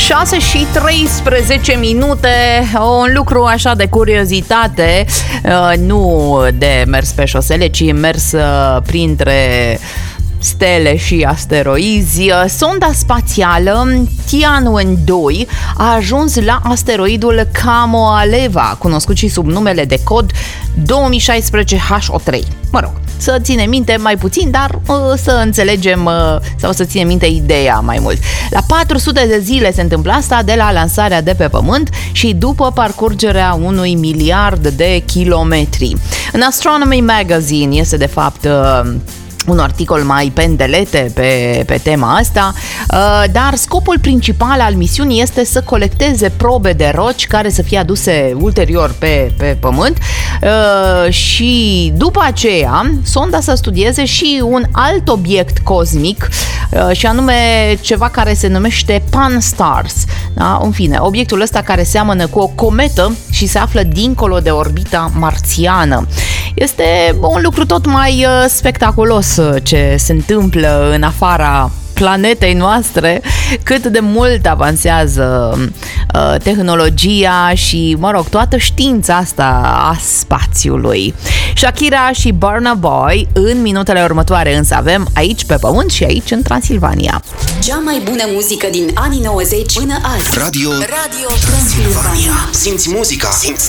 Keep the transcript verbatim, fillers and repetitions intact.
șase și treisprezece minute, un lucru așa de curiozitate, nu de mers pe șosele, ci mers printre stele și asteroizi. Sonda spațială Tianwen doi a ajuns la asteroidul Kamoaleva, cunoscut și sub numele de cod două mii șaisprezece H O trei. Mă rog, să ținem minte mai puțin, dar să înțelegem sau să ținem minte ideea mai mult. La patru sute de zile se întâmplă asta, de la lansarea de pe Pământ și după parcurgerea unui miliard de kilometri. În Astronomy Magazine este de fapt un articol mai pendelete pe, pe tema asta, dar scopul principal al misiunii este să colecteze probe de roci care să fie aduse ulterior pe, pe Pământ și după aceea sonda să studieze și un alt obiect cosmic și anume ceva care se numește Pan-STARRS. Da? În fine, obiectul ăsta care seamănă cu o cometă și se află dincolo de orbita marțiană. Este un lucru tot mai spectaculos ce se întâmplă în afara planetei noastre, cât de mult avansează uh, tehnologia și, mă rog, toată știința asta a spațiului. Shakira și Burna Boy în minutele următoare, însă avem aici pe Pământ și aici în Transilvania. Cea mai bună muzică din anii nouăzeci până azi. Radio, Radio Transilvania. Simți muzica, simți